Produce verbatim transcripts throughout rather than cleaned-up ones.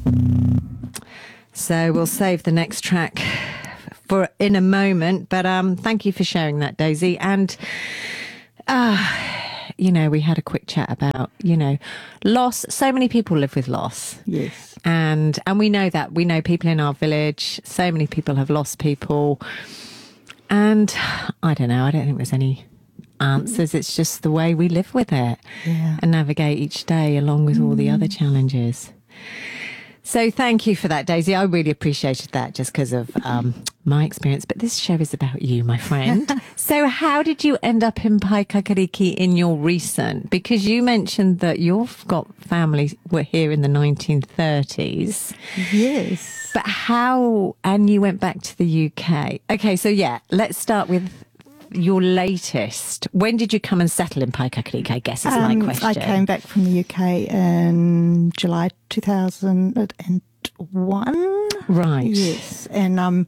So we'll save the next track for in a moment. But um, thank you for sharing that, Daisy. And, uh, you know, we had a quick chat about, you know, loss. So many people live with loss. Yes. And and we know that. We know people in our village. So many people have lost people. And I don't know. I don't think there's any answers. It's just the way we live with it Yeah. and navigate each day along with all the other challenges. So thank you for that, Daisy. I really appreciated that just because of um, my experience. But this show is about you, my friend. So how did you end up in Paekakariki in your recent? Because you mentioned that you've got family were here in the nineteen thirties. Yes. But how, and you went back to the U K. Okay, so yeah, let's start with your latest. When did you come and settle in Paekakariki, I guess is Um, my question. I came back from the U K in July two thousand one. Right. Yes. And um,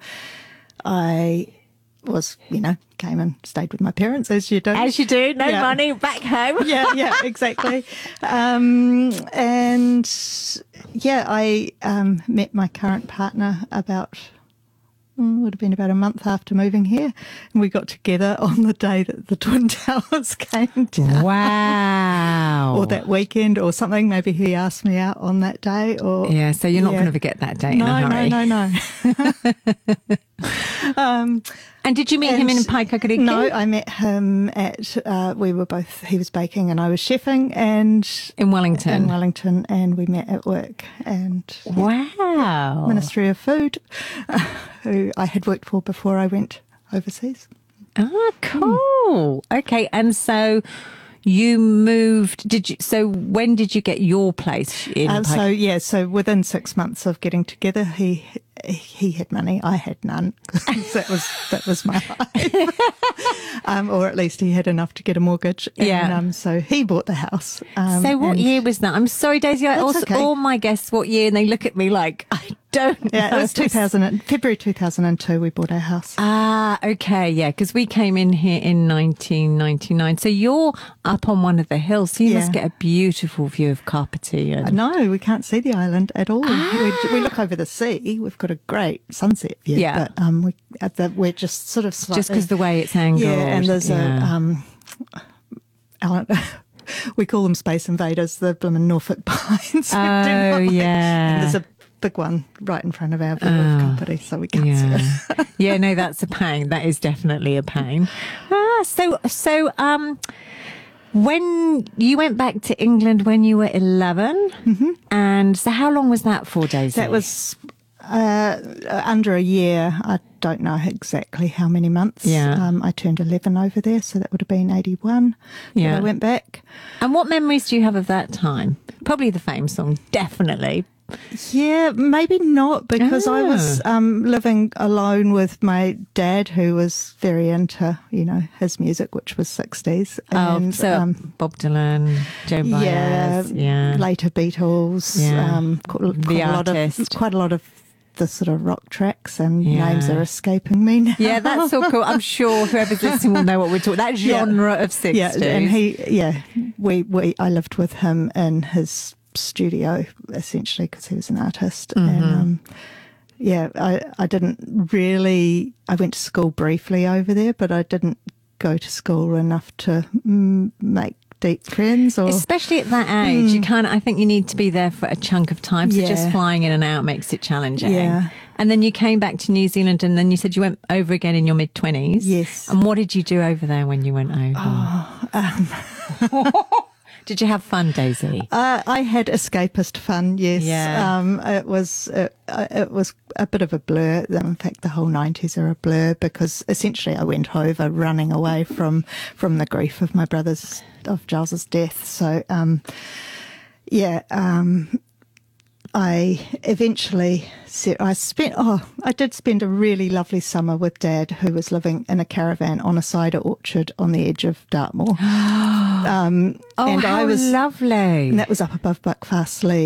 I was, you know, came and stayed with my parents, as you do. As you do, no Yeah. money, back home. yeah, yeah, exactly. Um, and yeah, I um, met my current partner about, mm, would have been about a month after moving here. And we got together on the day that the Twin Towers came down. Wow. Or that weekend or something. Maybe he asked me out on that day. Or Yeah, so you're not yeah. going to forget that day No, in a hurry. no, no, no. um, And did you meet him in And- Paekakariki? no, I met him at, uh, we were both, he was baking and I was chefing and In Wellington. in Wellington, and we met at work. And Wow. Ministry of Food, uh, who I had worked for before I went overseas. Ah, cool. Okay, and so you moved, did you, so when did you get your place in Um, so Paekakariki? yeah, so within six months of getting together, he he had money, I had none. that was that was my life, um, or at least he had enough to get a mortgage. And, Yeah. Um, so he bought the house. Um, So what and- year was that? I'm sorry, Daisy, I That's also okay. all my guests what year, and they look at me like, I don't Yeah, know. it was two thousand, February two thousand two. We bought our house. Ah, okay, yeah, because we came in here in nineteen ninety-nine. So you're up on one of the hills, so you Yeah. must get a beautiful view of Kapiti. And... No, we can't see the island at all. Ah. We, we look over the sea. We've got a great sunset view. Yeah. But um, we, at the, we're just sort of slightly... Just because the way it's angled. Yeah, and there's yeah. a... Um, Alan- we call them Space Invaders, the bloomin' Norfolk Pines. We do Oh, not like- yeah. And there's a big one right in front of our view Oh, of Kapiti, so we can't see Yeah, it. yeah, no, that's a pain. That is definitely a pain. Ah, so, so, um, when you went back to England when you were eleven, mm-hmm. and so how long was that for, Daisy? That was uh, under a year. I don't know exactly how many months. Yeah. Um, I turned eleven over there, so that would have been eighty-one. Yeah. That I went back. And what memories do you have of that time? Probably the fame song, definitely. Yeah, maybe not, because I was Ah. um, living alone with my dad, who was very into, you know, his music, which was sixties. Oh, And, so um, Bob Dylan, Joan yeah, Baez, yeah, later Beatles, Yeah. um, quite, The quite a lot of artist. quite a lot of the sort of rock tracks, and Yeah. names are escaping me now. Yeah, that's so cool. I'm sure whoever's listening will know what we're talking. That Yeah. genre of sixties. Yeah, and he, yeah, we, we, I lived with him in his studio essentially because he was an artist, Mm-hmm. and um, yeah, I, I didn't really. I went to school briefly over there, but I didn't go to school enough to mm, make deep friends. Or Especially at that age, you kind of, I think you need to be there for a chunk of time. So Yeah. just flying in and out makes it challenging. Yeah. And then you came back to New Zealand, and then you said you went over again in your mid twenties. Yes. And what did you do over there when you went over? Oh, um, Did you have fun, Daisy? Uh, I had escapist fun, yes. Yeah. Um, it was it, it was a bit of a blur. In fact, the whole nineties are a blur because essentially I went over running away from from the grief of my brother's of Giles's death. So, um, yeah. Um, I eventually said, I spent, oh, I did spend a really lovely summer with Dad, who was living in a caravan on a cider orchard on the edge of Dartmoor. um, Oh, and how I was lovely. And that was up above Buckfastleigh.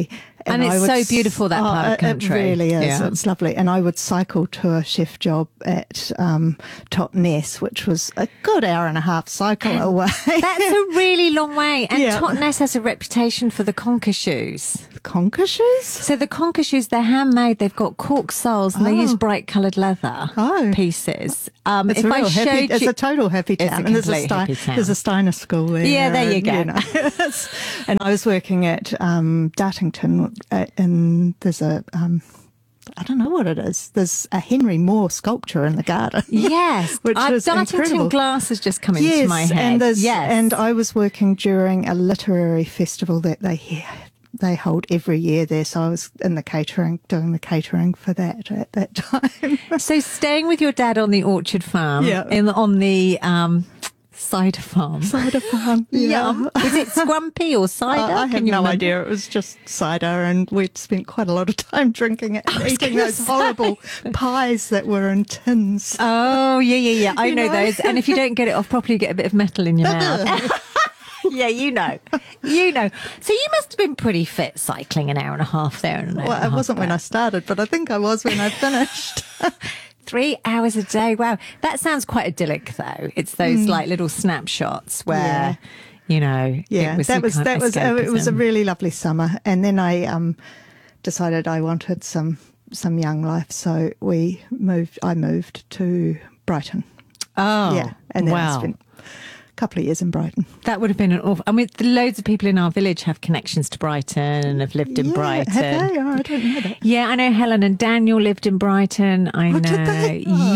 And it's I would so s- beautiful, that oh, part of it- country. It really is. Yeah. It's lovely. And I would cycle to a chef job at um, Totnes, which was a good hour and a half cycle away. That's a really long way. And Yeah. Totnes has a reputation for the conker shoes. Conker shoes? So the conker shoes, they're handmade. They've got cork soles and they use Oh. bright coloured leather Oh. pieces. Um, It's if a I real showed happy, it's you, a total happy It's a town. And there's a, complete Stein, hippie town. there's a Steiner school there. Yeah, there you and, go. know, and I was working at um, Dartington, uh, and there's a, um, I don't know what it is. There's a Henry Moore sculpture in the garden. yes, which uh, was Dartington incredible. Glass has just come Yes, into my head. and there's, yes, and I was working during a literary festival that they they hold every year there. So I was in the catering, doing the catering for that at that time. so staying with your dad on the orchard farm, Yeah. in on the um, cider farm. Cider farm. Yum. Is it scrumpy or cider? I, I have Can you no remember? idea. It was just cider, and we'd spent quite a lot of time drinking it and eating gonna those say. horrible pies that were in tins. Oh, yeah, yeah, yeah. I You know, know? those. And if you don't get it off properly, you get a bit of metal in your mouth. Yeah, you know. You know. So you must have been pretty fit cycling an hour and a half there. And an hour Well, and a it half wasn't when I back. started, but I think I was when I finished. Three hours a day. Wow. That sounds quite idyllic, though. It's those like little snapshots where, Yeah. you know, Yeah, it was that some was kind that of was uh, it was a escapism. really lovely summer, and then I um, decided I wanted some some young life, so we moved. I moved to Brighton. Oh, yeah, and then wow. I spent a couple of years in Brighton. That would have been an awful. I mean, loads of people in our village have connections to Brighton and have lived in Yeah, Brighton. have they? Oh, I don't know that. Yeah, I know Helen and Daniel lived in Brighton. I Oh, know. did they? Oh,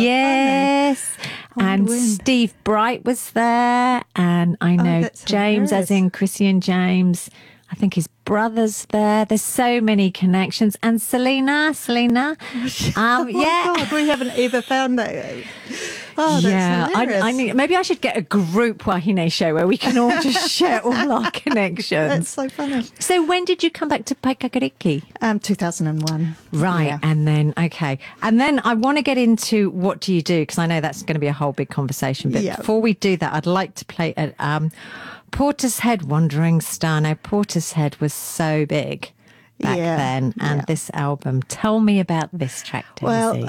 yes. I And wonder when. Steve Bright was there. And I know that's James, as hilarious. in Chrissy and James. I think his brother's there. There's so many connections. And Selena, Selena. Um, Oh yeah. God, we haven't ever found that. Oh, that's yeah, I, hilarious. I need, maybe I should get a group Wahine show where we can all just share all our That's connections. so funny. So when did you come back to Paikakariki? Um, two thousand one. Right. Yeah. And then, okay. And then I want to get into what do you do? Because I know that's going to be a whole big conversation. But Yeah. before we do that, I'd like to play at um, Portishead Wandering Star. Now, Portishead was so big back Yeah, then. And yeah. this album. Tell me about this track, Daisy. Well,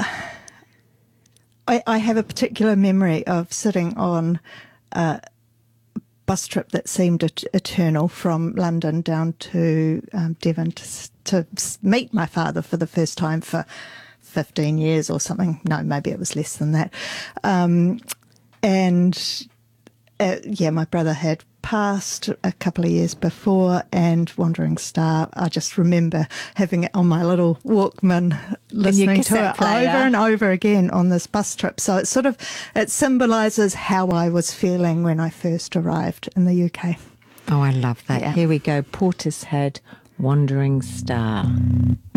I, I have a particular memory of sitting on a bus trip that seemed et- eternal from London down to um, Devon to, s- to s- meet my father for the first time for fifteen years or something. No, maybe it was less than that. Um, and uh, yeah, my brother had passed a couple of years before, and Wandering Star, I just remember having it on my little Walkman, listening to cassette it player. over and over again on this bus trip. So it sort of, it symbolises how I was feeling when I first arrived in the U K. oh, I love that. Yeah. Here we go. Portishead Wandering Star.